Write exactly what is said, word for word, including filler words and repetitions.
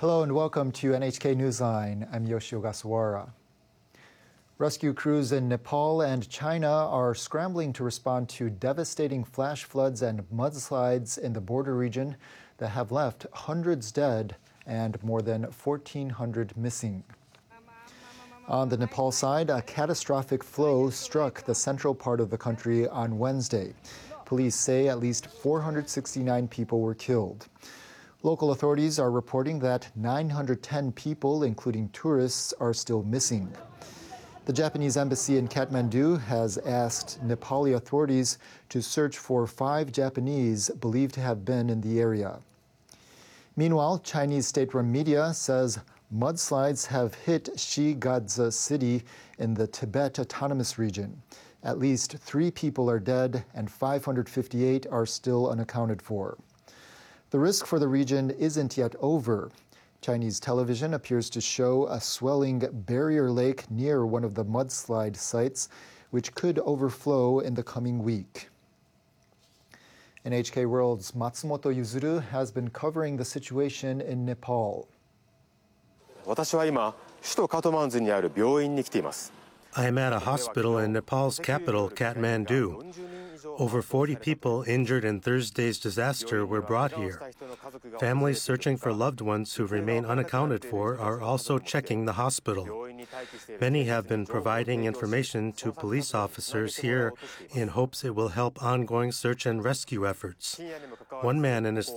Hello and welcome to N H K Newsline. I'm Yoshio Gasawara. Rescue crews in Nepal and China are scrambling to respond to devastating flash floods and mudslides in the border region that have left hundreds dead and more than fourteen hundred missing. On the Nepal side, a catastrophic flow struck the central part of the country on Wednesday. Police say at least four hundred sixty-nine people were killed. Local authorities are reporting that nine hundred ten people, including tourists, are still missing. The Japanese embassy in Kathmandu has asked Nepali authorities to search for five Japanese believed to have been in the area. Meanwhile, Chinese state-run media says mudslides have hit Shigadza city in the Tibet Autonomous Region. At least three people are dead and five hundred fifty-eight are still unaccounted for. The risk for the region isn't yet over. Chinese television appears to show a swelling barrier lake near one of the mudslide sites, which could overflow in the coming week. N H K World's Matsumoto Yuzuru has been covering the situation in Nepal. 私は今、首都カトマンズにある病院に来ています。 I am at a hospital in Nepal's capital, Kathmandu. Over forty people injured in Thursday's disaster were brought here. Families searching for loved ones who remain unaccounted for are also checking the hospital. Many have been providing information to police officers here in hopes it will help ongoing search and rescue efforts. One man in his